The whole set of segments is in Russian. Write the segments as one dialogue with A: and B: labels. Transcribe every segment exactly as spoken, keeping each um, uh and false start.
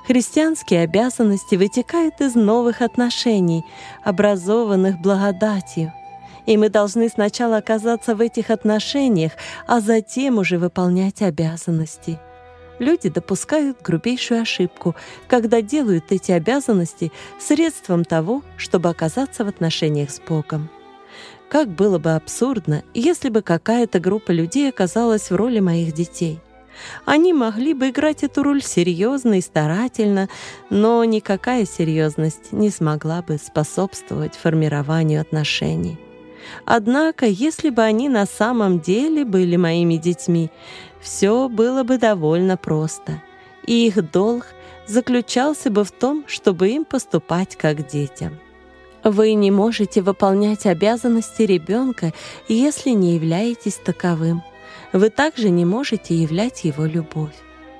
A: Христианские обязанности вытекают из новых отношений, образованных благодатью. И мы должны сначала оказаться в этих отношениях, а затем уже выполнять обязанности. Люди допускают грубейшую ошибку, когда делают эти обязанности средством того, чтобы оказаться в отношениях с Богом. Как было бы абсурдно, если бы какая-то группа людей оказалась в роли моих детей. Они могли бы играть эту роль серьезно и старательно, но никакая серьезность не смогла бы способствовать формированию отношений. Однако, если бы они на самом деле были моими детьми, все было бы довольно просто, и их долг заключался бы в том, чтобы им поступать как детям. Вы не можете выполнять обязанности ребенка, если не являетесь таковым. Вы также не можете являть его любовь.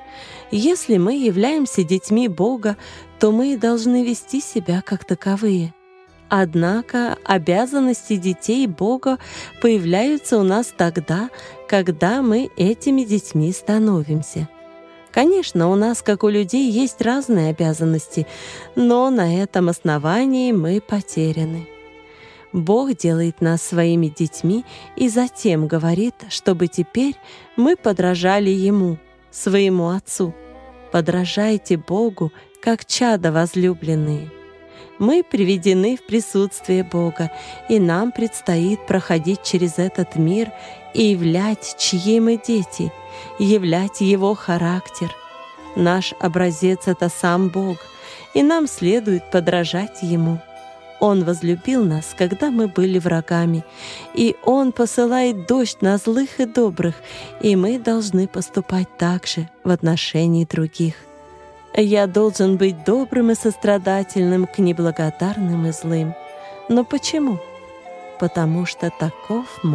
A: Если мы являемся детьми Бога, то мы должны вести себя как таковые. Однако обязанности детей Бога появляются у нас тогда, когда мы этими детьми становимся. Конечно, у нас, как у людей, есть разные обязанности, но на этом основании мы потеряны. Бог делает нас своими детьми и затем говорит, чтобы теперь мы подражали Ему, своему Отцу. Подражайте Богу, как чада возлюбленные. Мы приведены в присутствие Бога, и нам предстоит проходить через этот мир и являть, чьи мы дети, являть Его характер. Наш образец — это сам Бог, и нам следует подражать Ему. Он возлюбил нас, когда мы были врагами, и Он посылает дождь на злых и добрых, и мы должны поступать так же в отношении других. Я должен быть добрым и сострадательным к неблагодарным и злым. Но почему? Потому что таков мой